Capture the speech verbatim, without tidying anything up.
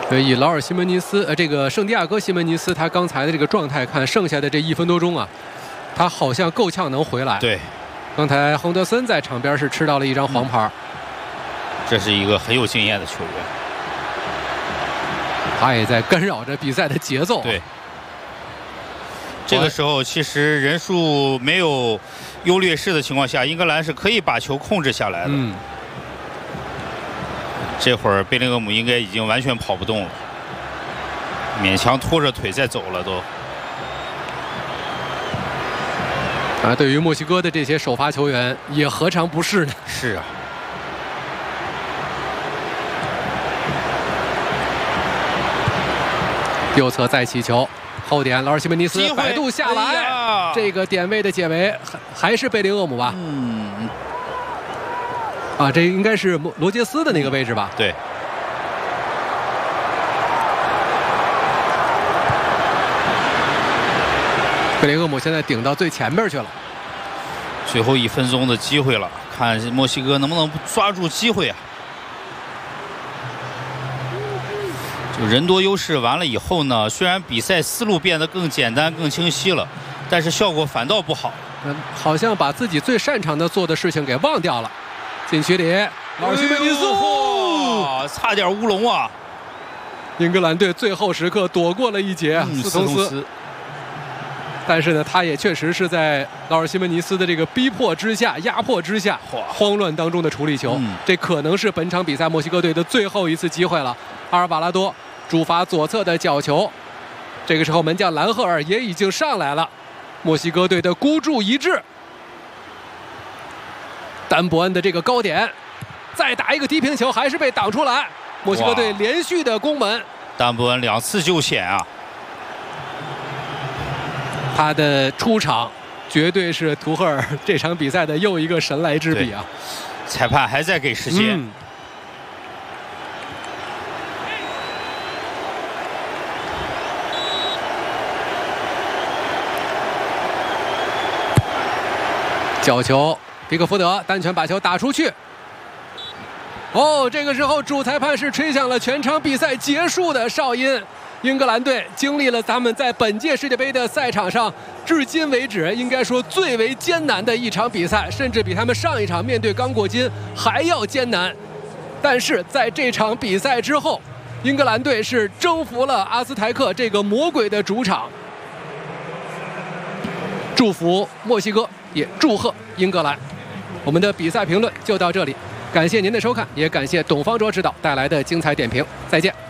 对，以劳尔·西门尼斯，呃，这个圣地亚哥·西门尼斯，他刚才的这个状态看，剩下的这一分多钟啊，他好像够呛能回来。 对， 刚才亨德森在场边是吃到了一张黄牌、嗯， 这是一个很有经验的球员， 他也在干扰着比赛的节奏、啊。 对，这个时候其实人数没有优劣势的情况下，英格兰是可以把球控制下来的。嗯。这会儿贝林厄姆应该已经完全跑不动了，勉强拖着腿在走了都。 啊，对于墨西哥的这些首发球员，也何尝不是呢？ 是啊。 右侧再起球，后点劳尔·西门尼斯摆渡下来，哎、这个点位的解围还还是贝林厄姆吧？嗯。啊，这应该是罗杰斯的那个位置吧？ 对。 贝林厄姆现在顶到最前边去了。 最后一分钟的机会了，看墨西哥能不能抓住机会啊！就人多优势完了以后呢，虽然比赛思路变得更简单、更清晰了，但是效果反倒不好。 嗯，好像把自己最擅长的做的事情给忘掉了。禁区里，劳尔·西门尼斯， 哇，差点乌龙啊！ 英格兰队最后时刻躲过了一劫啊， 嗯、 斯通斯。斯但是呢，他也确实是在劳尔·西门尼斯的这个逼迫之下、压迫之下、慌乱当中的处理球。嗯、这可能是本场比赛墨西哥队的最后一次机会了。阿尔瓦拉多主罚左侧的角球，这个时候门将兰赫尔也已经上来了。墨西哥队的孤注一掷。丹伯恩的这个高点，再打一个低平球，还是被挡出来。墨西哥队连续的攻门， 丹伯恩两次救险啊！ 他的出场绝对是图赫尔这场比赛的又一个神来之笔啊！ 裁判还在给时间。嗯、 角球。皮克福德单拳把球打出去。哦，这个时候主裁判是吹响了全场比赛结束的哨音。英格兰队经历了咱们在本届世界杯的赛场上至今为止应该说最为艰难的一场比赛，甚至比他们上一场面对刚果金还要艰难。但是在这场比赛之后，英格兰队是征服了阿斯台克这个魔鬼的主场。祝福墨西哥，也祝贺英格兰。我们的比赛评论就到这里，感谢您的收看，也感谢董方卓指导带来的精彩点评，再见。